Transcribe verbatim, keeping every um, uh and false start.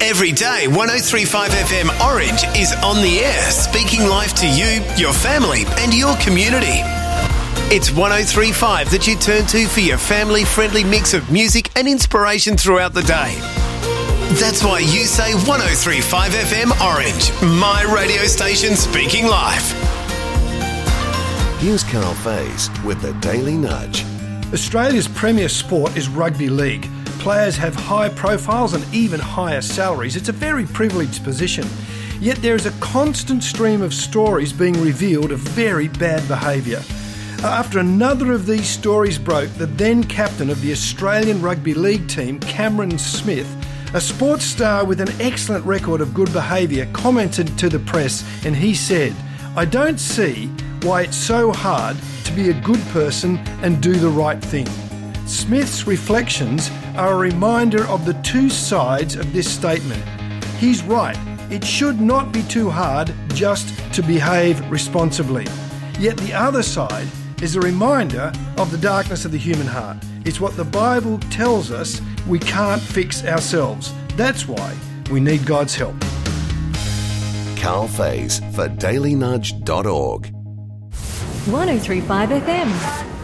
Every day, one oh three point five F M Orange is on the air, speaking life to you, your family and your community. It's one oh three point five that you turn to for your family-friendly mix of music and inspiration throughout the day. That's why you say one oh three point five F M Orange, my radio station speaking life. Here's Carl Faze with the Daily Nudge. Australia's premier sport is rugby league. Players have high profiles and even higher salaries. It's a very privileged position. Yet there is a constant stream of stories being revealed of very bad behaviour. After another of these stories broke, the then captain of the Australian Rugby League team, Cameron Smith, a sports star with an excellent record of good behaviour, commented to the press and he said, "I don't see why it's so hard to be a good person and do the right thing." Smith's reflections are a reminder of the two sides of this statement. He's right. It should not be too hard just to behave responsibly. Yet the other side is a reminder of the darkness of the human heart. It's what the Bible tells us we can't fix ourselves. That's why we need God's help. Carl Faze for daily nudge dot org. one oh three point five F M.